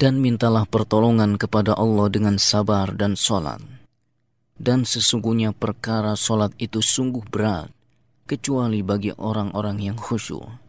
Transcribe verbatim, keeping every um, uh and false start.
Dan mintalah pertolongan kepada Allah dengan sabar dan sholat. Dan sesungguhnya perkara sholat itu sungguh berat, kecuali bagi orang-orang yang khusyuk.